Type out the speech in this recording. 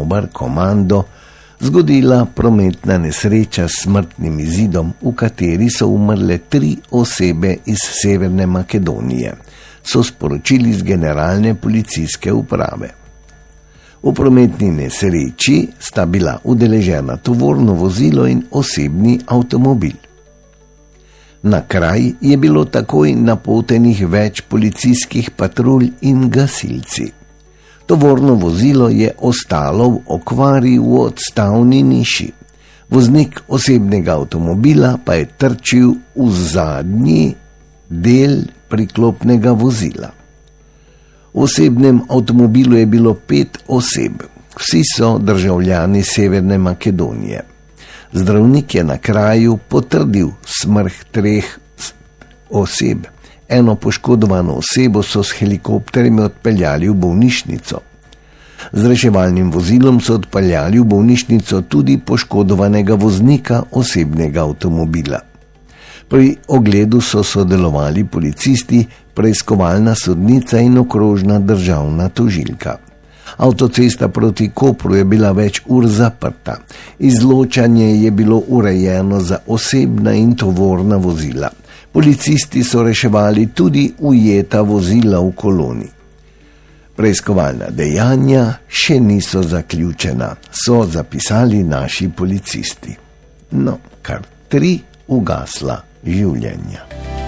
Sauber komando zgodila prometna nesreča s smrtnim izidom, v kateri so umrle 3 osebe iz Severne Makedonije, so sporočili z generalne policijske uprave. V prometni nesreči sta bila udeležena tovorno vozilo in osebni avtomobil. Na kraj je bilo takoj napotenih več policijskih patrulj in gasilci. Tovorno vozilo je ostalo v okvari v odstavni niši. Voznik osebnega avtomobila pa je trčil v zadnji del priklopnega vozila. V osebnem avtomobilu je bilo 5 oseb. Vsi so državljani Severne Makedonije. Zdravnik je na kraju potrdil smrt 3 oseb. Eno poškodovano osebo so s helikopterjem odpeljali v bolnišnico. Z reševalnim vozilom so odpeljali v bolnišnico tudi poškodovanega voznika osebnega avtomobila. Pri ogledu so sodelovali policisti, preiskovalna sodnica in okrožna državna tožilka. Avtocesta proti Kopru je bila več ur zaprta. Izločanje je bilo urejeno za osebna in tovorna vozila. Policisti so reševali tudi ujeta vozila v koloni. Preiskovalna dejanja še niso zaključena, so zapisali naši policisti. No, kar 3 ugasla življenja.